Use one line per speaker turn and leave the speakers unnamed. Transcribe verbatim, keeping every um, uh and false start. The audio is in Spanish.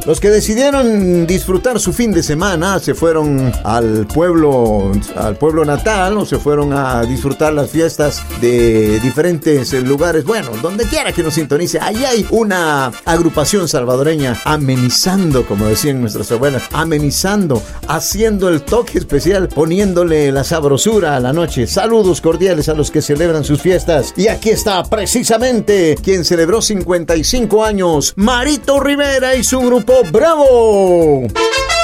Los que decidieron disfrutar su fin de semana se fueron al pueblo, al pueblo natal, o se fueron a disfrutar las fiestas de diferentes lugares. Bueno, donde quiera que nos sintonice, ahí hay una agrupación salvadoreña amenizando, como decían nuestras abuelas, amenizando, haciendo el toque especial, poniéndole la sabrosura a la noche. Saludos cordiales a los que celebran sus fiestas. Y aquí está precisamente quien celebró cincuenta y cinco años, Marito Rivera y su grupo Bravo.